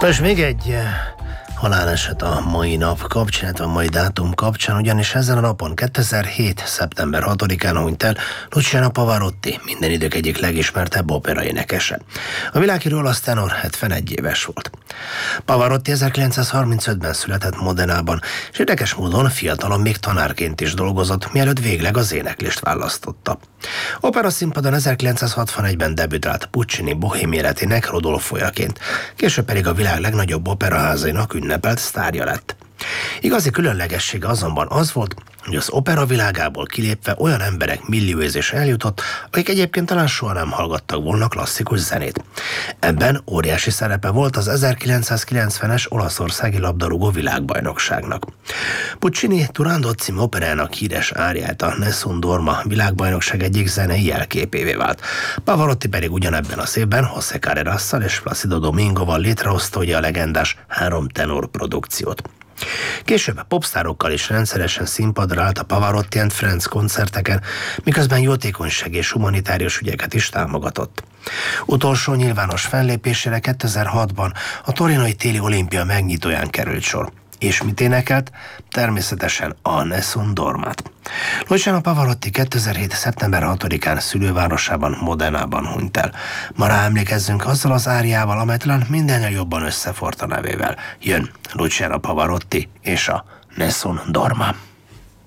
Na és még egy haláleset a mai nap kapcsán, a mai dátum kapcsán, ugyanis ezen a napon 2007. szeptember 6-án hunyt el Luciano Pavarotti, minden idők egyik legismertebb operaénekese. A világhírű olasz tenor 71 éves volt. Pavarotti 1935-ben született Modenában, és érdekes módon fiatalon még tanárként is dolgozott, mielőtt végleg az éneklést választotta. Opera színpadon 1961-ben debütált Puccini bohém életének Rodolfojaként, később pedig a világ legnagyobb operaházainak ünnepelt sztárja lett. Igazi különlegessége azonban az volt, hogy az opera világából kilépve olyan emberek millióihoz is eljutott, akik egyébként talán soha nem hallgattak volna klasszikus zenét. Ebben óriási szerepe volt az 1990-es olaszországi labdarúgó világbajnokságnak. Puccini Turandot című operának híres áriát, a Nessun Dorma világbajnokság egyik zenei jelképévé vált. Pavarotti pedig ugyanebben az évben José Carrerasszal és Placido Domingoval létrehozta ugye a legendás 3 tenor produkciót. Később popstárokkal is rendszeresen színpadra állt a Pavarotti and Friends koncerteken, miközben jótékonyság és humanitárius ügyeket is támogatott. Utolsó nyilvános fellépésére 2006-ban a torinoi téli olimpia megnyitóján került sor. És mit énekelt? Természetesen a Nessun Dormát. Luciano Pavarotti 2007. szeptember 6-án szülővárosában, Modenában hunyt el. Ma rá emlékezzünk azzal az áriával, amely talán mindennél jobban összeforrt a nevével. Jön Luciano Pavarotti és a Nessun Dorma.